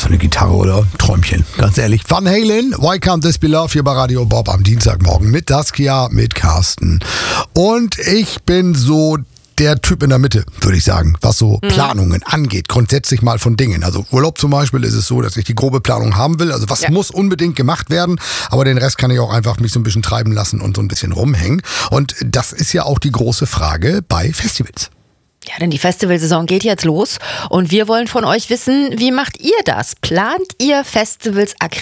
eine Gitarre oder Träumchen, ganz ehrlich. Van Halen, Why Can't This Be Love hier bei Radio Bob am Dienstagmorgen mit Saskia, mit Carsten. Und ich bin so der Typ in der Mitte, würde ich sagen, was so Planungen angeht, grundsätzlich mal von Dingen. Also Urlaub zum Beispiel ist es so, dass ich die grobe Planung haben will. Also was muss unbedingt gemacht werden, aber den Rest kann ich auch einfach mich so ein bisschen treiben lassen und so ein bisschen rumhängen. Und das ist ja auch die große Frage bei Festivals. Ja, denn die Festivalsaison geht jetzt los und wir wollen von euch wissen, wie macht ihr das? Plant ihr Festivals